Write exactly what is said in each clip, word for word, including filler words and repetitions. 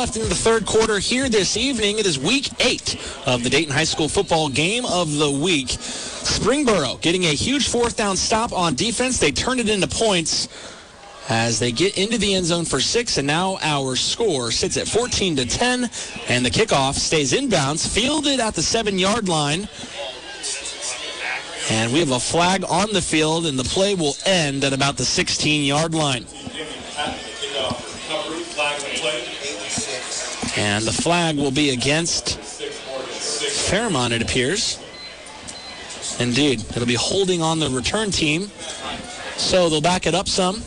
left in the third quarter here this evening. It is week eight of the Dayton High School football game of the week. Springboro getting a huge fourth down stop on defense. They turn it into points as they get into the end zone for six, and now our score sits at fourteen to ten, and the kickoff stays inbounds, fielded at the seven-yard line. And we have a flag on the field, and the play will end at about the sixteen-yard line. And the flag will be against Fairmont, it appears. Indeed, it'll be holding on the return team. So they'll back it up some.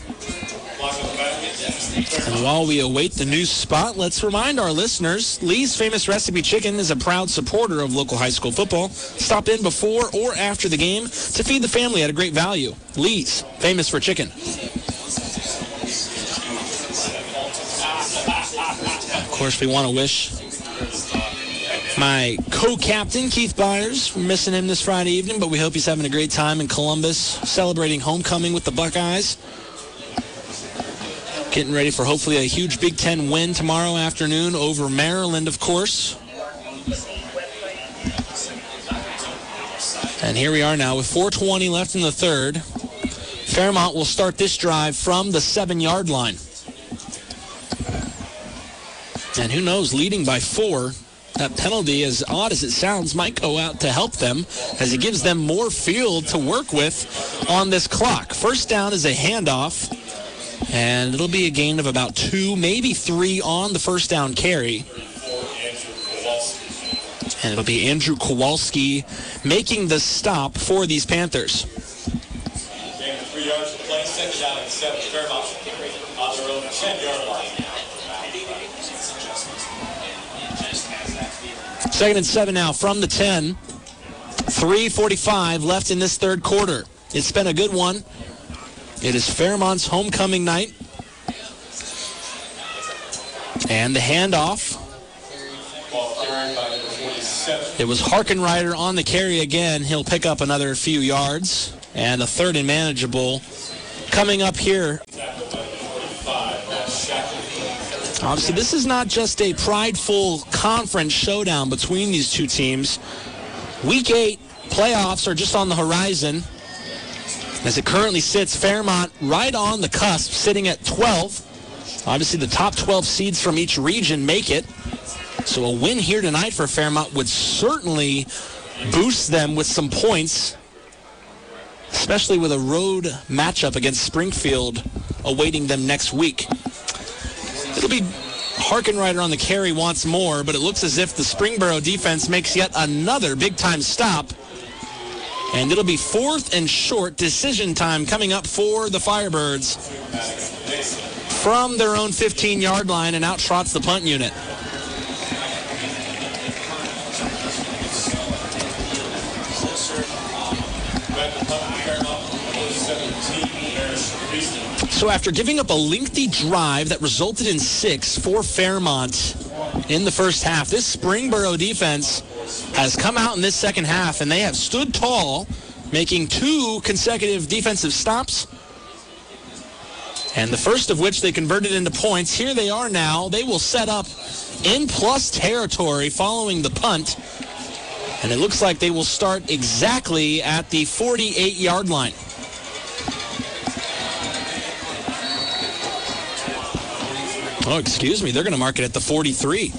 And while we await the new spot, let's remind our listeners, Lee's Famous Recipe Chicken is a proud supporter of local high school football. Stop in before or after the game to feed the family at a great value. Lee's, famous for chicken. Of course, we want to wish my co-captain, Keith Byers, we're missing him this Friday evening, but we hope he's having a great time in Columbus, celebrating homecoming with the Buckeyes. Getting ready for hopefully a huge Big Ten win tomorrow afternoon over Maryland, of course. And here we are now with four twenty left in the third. Fairmont will start this drive from the seven-yard line. And who knows, leading by four, that penalty, as odd as it sounds, might go out to help them as it gives them more field to work with on this clock. First down is a handoff. And it'll be a gain of about two, maybe three on the first down carry. And it'll be Andrew Kowalski making the stop for these Panthers. Gain of three yards to play, second down and seven. Fairmont on their own ten-yard line. Second and seven now from the ten. three forty-five left in this third quarter. It's been a good one. It is Fairmont's homecoming night. And the handoff. It was Harkenrider on the carry again. He'll pick up another few yards. And a third and manageable coming up here. Obviously, this is not just a prideful conference showdown between these two teams. Week eight playoffs are just on the horizon. As it currently sits, Fairmont right on the cusp, sitting at twelve. Obviously, the top twelve seeds from each region make it. So a win here tonight for Fairmont would certainly boost them with some points, especially with a road matchup against Springfield awaiting them next week. It'll be Harkenrider on the carry once more, but it looks as if the Springboro defense makes yet another big-time stop. And it'll be fourth and short, decision time coming up for the Firebirds from their own fifteen-yard line, and out trots the punt unit. So after giving up a lengthy drive that resulted in six for Fairmont in the first half, this Springboro defense has come out in this second half, and they have stood tall, making two consecutive defensive stops, and the first of which they converted into points. Here they are now. They will set up in plus territory following the punt, and it looks like they will start exactly at the forty-eight-yard line. Oh, excuse me. They're going to mark it at the forty-three.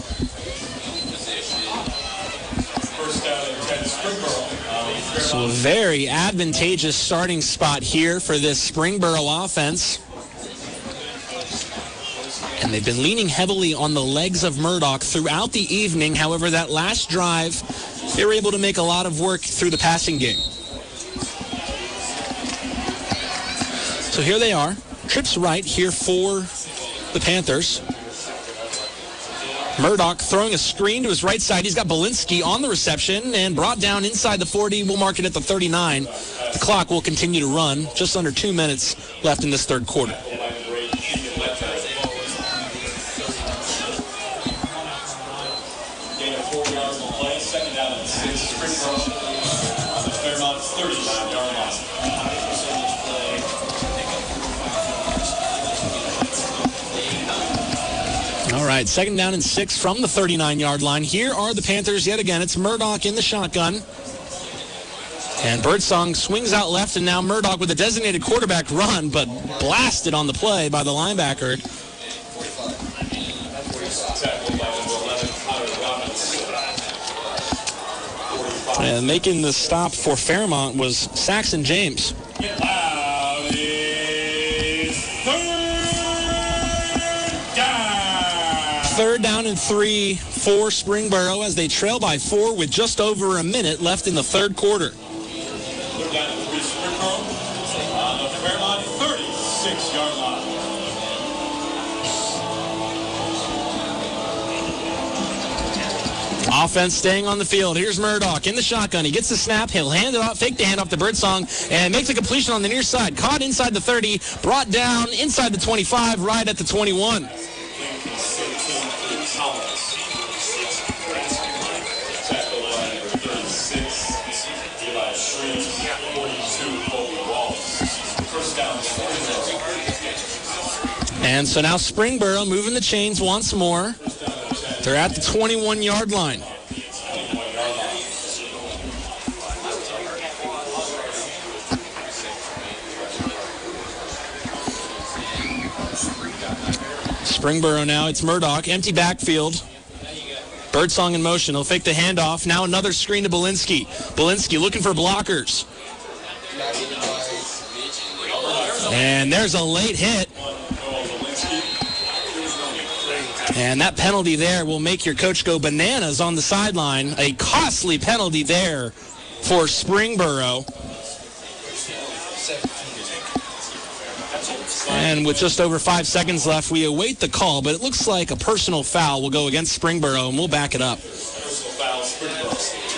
So a very advantageous starting spot here for this Springboro offense. And they've been leaning heavily on the legs of Murdoch throughout the evening. However, that last drive, they were able to make a lot of work through the passing game. So here they are. Trips right here for the Panthers. Murdoch throwing a screen to his right side. He's got Belinsky on the reception and brought down inside the forty. We'll mark it at the thirty-nine. The clock will continue to run. Just under two minutes left in this third quarter. Gain of four yards on play. Second down and six. Springboro on the Fairmont thirty-nine-yard line. All right, second down and six from the thirty-nine-yard line. Here are the Panthers yet again. It's Murdoch in the shotgun. And Birdsong swings out left, and now Murdoch with a designated quarterback run, but blasted on the play by the linebacker. And making the stop for Fairmont was Saxon James. Third down and three for Springboro as they trail by four with just over a minute left in the third quarter. Third down and three, Springboro on the Fairmont thirty-six-yard line. Offense staying on the field. Here's Murdoch in the shotgun. He gets the snap. He'll hand it off, fake the handoff to Birdsong, and makes a completion on the near side. Caught inside the thirty, brought down inside the twenty-five, right at the twenty-one. And so now Springboro moving the chains once more. They're at the twenty-one-yard line. Springboro now, it's Murdoch, empty backfield. Birdsong in motion, he'll fake the handoff. Now another screen to Belinsky. Belinsky looking for blockers. And there's a late hit. And that penalty there will make your coach go bananas on the sideline. A costly penalty there for Springboro. And with just over five seconds left, we await the call, but it looks like a personal foul will go against Springboro, and we'll back it up. Personal foul, Springboro.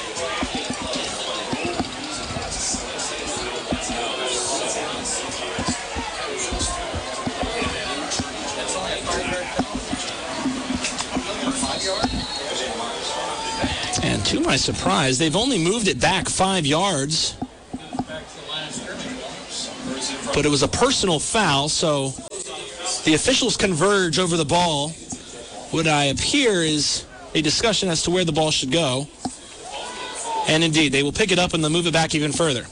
And to my surprise, they've only moved it back five yards. But it was a personal foul, so the officials converge over the ball. What I appear is a discussion as to where the ball should go. And indeed, they will pick it up and they'll move it back even further.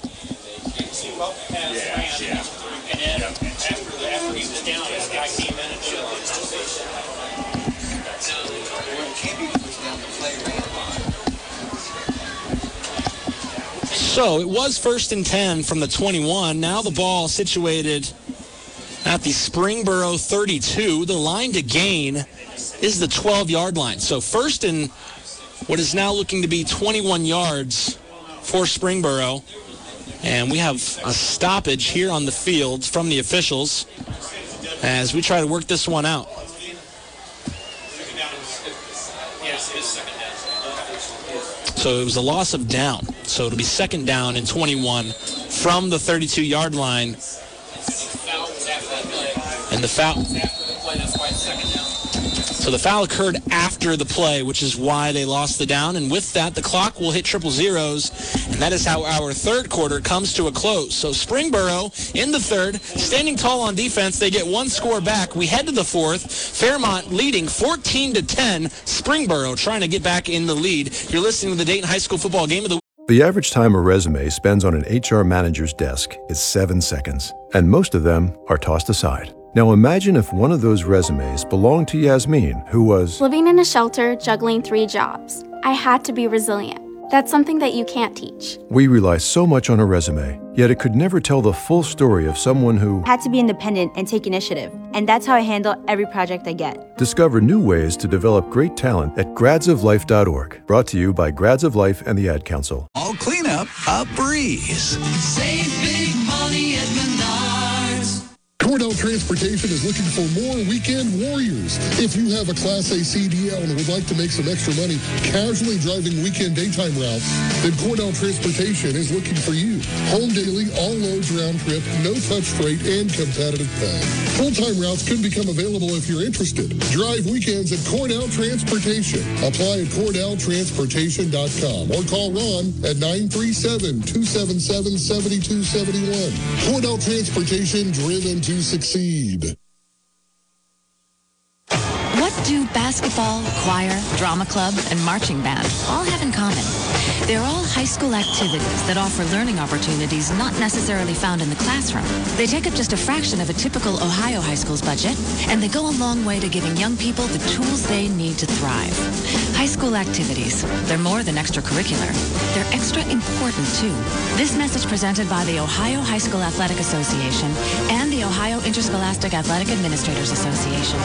So it was first and ten from the twenty-one. Now the ball situated at the Springboro thirty-two. The line to gain is the twelve-yard line. So first and what is now looking to be twenty-one yards for Springboro. And we have a stoppage here on the field from the officials as we try to work this one out. So it was a loss of down. So it'll be second down and twenty-one from the thirty-two-yard line. And the foul. So the foul occurred after the play, which is why they lost the down. And with that, the clock will hit triple zeros. And that is how our third quarter comes to a close. So Springboro in the third, standing tall on defense. They get one score back. We head to the fourth. Fairmont leading fourteen to ten. Springboro trying to get back in the lead. You're listening to the Dayton High School Football Game of the Week. The average time a resume spends on an H R manager's desk is seven seconds. And most of them are tossed aside. Now imagine if one of those resumes belonged to Yasmin, who was living in a shelter, juggling three jobs. I had to be resilient. That's something that you can't teach. We rely so much on a resume, yet it could never tell the full story of someone who had to be independent and take initiative. And that's how I handle every project I get. Discover new ways to develop great talent at grads of life dot org. Brought to you by Grads of Life and the Ad Council. All cleanup a breeze. Save big money at Menards. Cordell Transportation is looking for more weekend warriors. If you have a Class A C D L and would like to make some extra money casually driving weekend daytime routes, then Cordell Transportation is looking for you. Home daily, all loads round trip, no touch freight, and competitive pay. Full-time routes could become available if you're interested. Drive weekends at Cordell Transportation. Apply at cordell transportation dot com or call Ron at nine three seven, two seven seven, seven two seven one. Cordell Transportation, driven to succeed. What do basketball Basketball, choir, drama club, and marching band all have in common. They're all high school activities that offer learning opportunities not necessarily found in the classroom. They take up just a fraction of a typical Ohio high school's budget, and they go a long way to giving young people the tools they need to thrive. High school activities, they're more than extracurricular. They're extra important, too. This message presented by the Ohio High School Athletic Association and the Ohio Interscholastic Athletic Administrators Association.